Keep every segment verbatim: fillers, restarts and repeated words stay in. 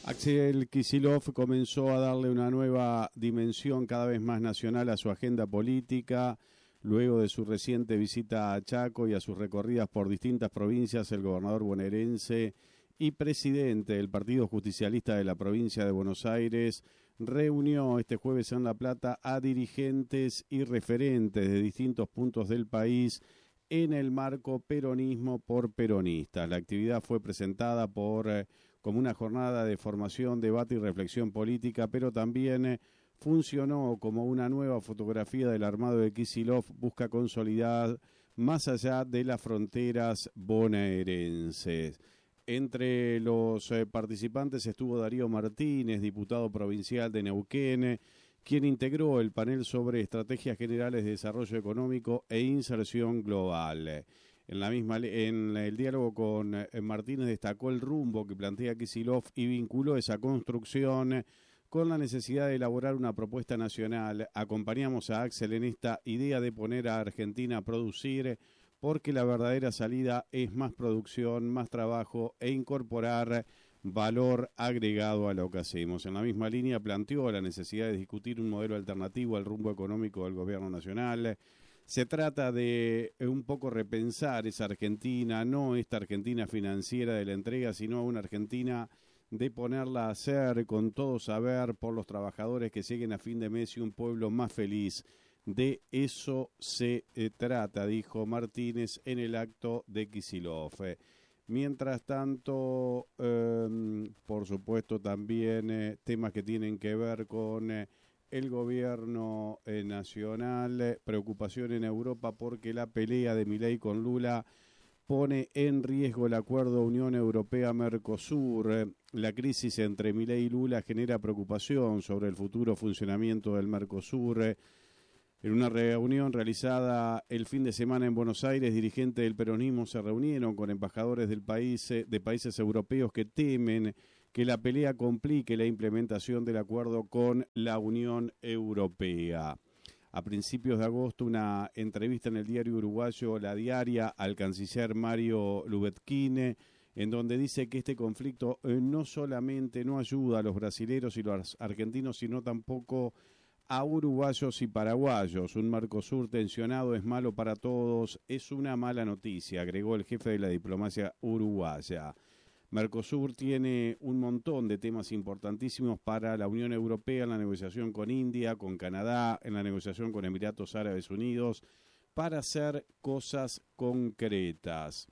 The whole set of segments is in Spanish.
Axel Kicillof comenzó a darle una nueva dimensión cada vez más nacional a su agenda política. Luego de su reciente visita a Chaco y a sus recorridas por distintas provincias, el gobernador bonaerense y presidente del Partido Justicialista de la provincia de Buenos Aires reunió este jueves en La Plata a dirigentes y referentes de distintos puntos del país en el marco Peronismo por Peronistas. La actividad fue presentada por eh, como una jornada de formación, debate y reflexión política, pero también eh, funcionó como una nueva fotografía del armado de Kicillof, busca consolidar más allá de las fronteras bonaerenses. Entre los eh, participantes estuvo Darío Martínez, diputado provincial de Neuquén, quien integró el panel sobre estrategias generales de desarrollo económico e inserción global. En la misma en el diálogo con eh, Martínez destacó el rumbo que plantea Kicillof y vinculó esa construcción con la necesidad de elaborar una propuesta nacional. Acompañamos a Axel en esta idea de poner a Argentina a producir, porque la verdadera salida es más producción, más trabajo e incorporar valor agregado a lo que hacemos. En la misma línea planteó la necesidad de discutir un modelo alternativo al rumbo económico del gobierno nacional. Se trata de un poco repensar esa Argentina, no esta Argentina financiera de la entrega, sino una Argentina de ponerla a hacer con todo saber por los trabajadores que lleguen a fin de mes y un pueblo más feliz. De eso se eh, trata, dijo Martínez en el acto de Kicillof. Eh, mientras tanto, eh, por supuesto también eh, temas que tienen que ver con eh, el gobierno eh, nacional, eh, preocupación en Europa porque la pelea de Milei con Lula pone en riesgo el acuerdo Unión Europea-Mercosur. Eh, la crisis entre Milei y Lula genera preocupación sobre el futuro funcionamiento del Mercosur. Eh, En una reunión realizada el fin de semana en Buenos Aires, dirigentes del peronismo se reunieron con embajadores del país, de países europeos que temen que la pelea complique la implementación del acuerdo con la Unión Europea. A principios de agosto, una entrevista en el diario uruguayo La Diaria al canciller Mario Lubetkin, en donde dice que este conflicto no solamente no ayuda a los brasileros y los argentinos, sino tampoco a uruguayos y paraguayos. Un Mercosur tensionado es malo para todos, es una mala noticia, agregó el jefe de la diplomacia uruguaya. Mercosur tiene un montón de temas importantísimos para la Unión Europea en la negociación con India, con Canadá, en la negociación con Emiratos Árabes Unidos, para hacer cosas concretas.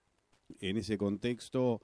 En ese contexto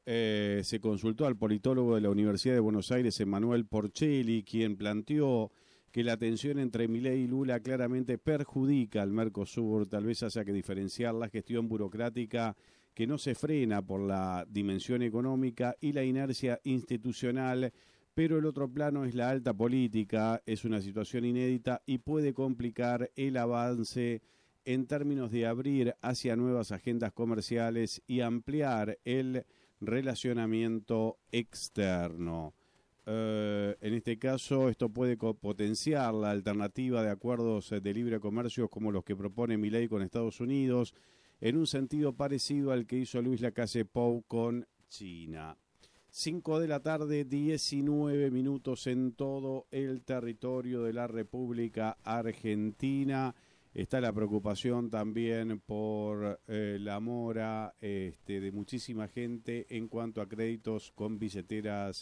eh, se consultó al politólogo de la Universidad de Buenos Aires, Emanuel Porcelli, quien planteó que la tensión entre Milei y Lula claramente perjudica al Mercosur. Tal vez haya que diferenciar la gestión burocrática que no se frena por la dimensión económica y la inercia institucional, pero el otro plano es la alta política, es una situación inédita y puede complicar el avance en términos de abrir hacia nuevas agendas comerciales y ampliar el relacionamiento externo. Uh, en este caso, esto puede potenciar la alternativa de acuerdos de libre comercio como los que propone Milei con Estados Unidos, en un sentido parecido al que hizo Luis Lacalle Pou con China. cinco de la tarde, diecinueve minutos en todo el territorio de la República Argentina. Está la preocupación también por eh, la mora este, de muchísima gente en cuanto a créditos con billeteras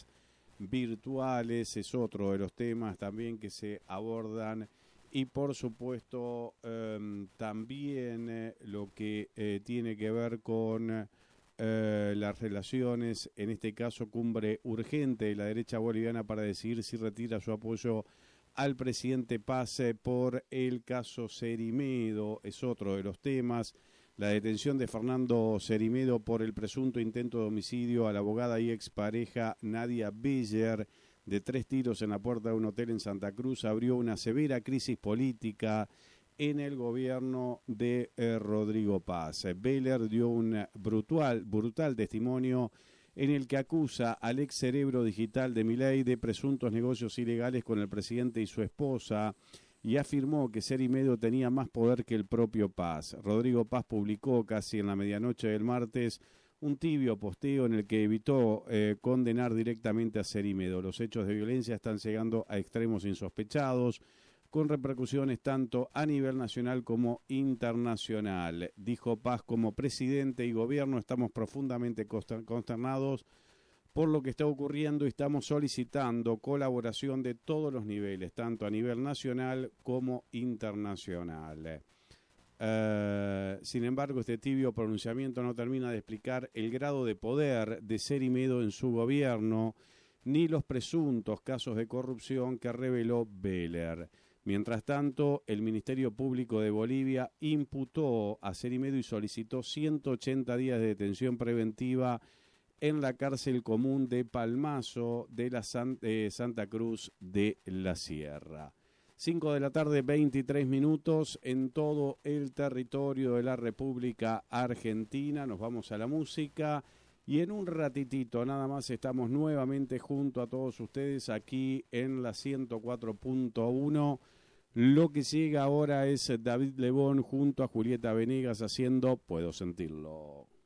virtuales. Es otro de los temas también que se abordan, y por supuesto eh, también eh, lo que eh, tiene que ver con eh, las relaciones, en este caso cumbre urgente de la derecha boliviana para decidir si retira su apoyo al presidente Paz por el caso Cerimedo. Es otro de los temas. La detención de Fernando Cerimedo por el presunto intento de homicidio a la abogada y expareja Nadia Beller, de tres tiros en la puerta de un hotel en Santa Cruz, abrió una severa crisis política en el gobierno de eh, Rodrigo Paz. Beller dio un brutal, brutal testimonio en el que acusa al ex cerebro digital de Milei de presuntos negocios ilegales con el presidente y su esposa, y afirmó que Cerimedo tenía más poder que el propio Paz. Rodrigo Paz publicó casi en la medianoche del martes un tibio posteo en el que evitó eh, condenar directamente a Cerimedo. Los hechos de violencia están llegando a extremos insospechados, con repercusiones tanto a nivel nacional como internacional. Dijo Paz: como presidente y gobierno estamos profundamente consternados por lo que está ocurriendo y estamos solicitando colaboración de todos los niveles, tanto a nivel nacional como internacional. Uh, sin embargo, este tibio pronunciamiento no termina de explicar el grado de poder de Cerimedo en su gobierno, ni los presuntos casos de corrupción que reveló Beller. Mientras tanto, el Ministerio Público de Bolivia imputó a Cerimedo y solicitó ciento ochenta días de detención preventiva en la cárcel común de Palmazo de la San, eh, Santa Cruz de la Sierra. cinco de la tarde, veintitrés minutos en todo el territorio de la República Argentina. Nos vamos a la música y en un ratitito nada más estamos nuevamente junto a todos ustedes aquí en la ciento cuatro punto uno. Lo que llega ahora es David Lebón junto a Julieta Venegas haciendo Puedo Sentirlo.